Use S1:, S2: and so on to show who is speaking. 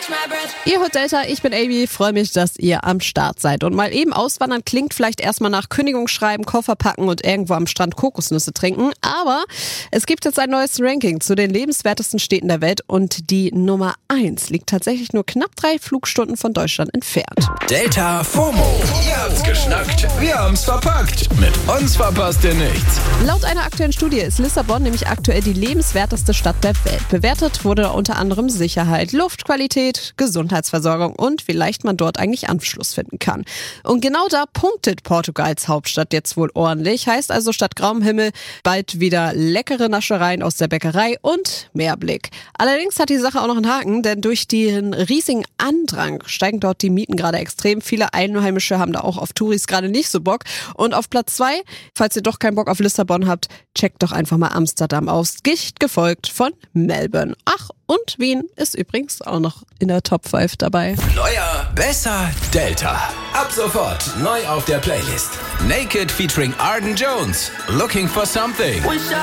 S1: Ihr hört Delta, ich bin Amy, freue mich, dass ihr am Start seid. Und mal eben auswandern klingt vielleicht erstmal nach Kündigung schreiben, Koffer packen und irgendwo am Strand Kokosnüsse trinken. Aber es gibt jetzt ein neues Ranking zu den lebenswertesten Städten der Welt und die Nummer 1 liegt tatsächlich nur knapp 3 Flugstunden von Deutschland entfernt.
S2: Delta FOMO. Ihr habt's geschnackt, wir haben's verpackt. Mit uns verpasst ihr nichts.
S1: Laut einer aktuellen Studie ist Lissabon nämlich aktuell die lebenswerteste Stadt der Welt. Bewertet wurde unter anderem Sicherheit, Luftqualität, Gesundheitsversorgung und wie leicht man dort eigentlich Anschluss finden kann. Und genau da punktet Portugals Hauptstadt jetzt wohl ordentlich. Heißt also statt grauem Himmel bald wieder leckere Naschereien aus der Bäckerei und Meerblick. Allerdings hat die Sache auch noch einen Haken, denn durch den riesigen Andrang steigen dort die Mieten gerade extrem. Viele Einheimische haben da auch auf Touris gerade nicht so Bock. Und auf Platz 2, falls ihr doch keinen Bock auf Lissabon habt, checkt doch einfach mal Amsterdam aus. Dicht gefolgt von Melbourne. Ach, und Wien ist übrigens auch noch in der Top 5 dabei.
S2: Neuer, besser, Delta. Ab sofort neu auf der Playlist. Naked featuring Arden Jones. Looking for something.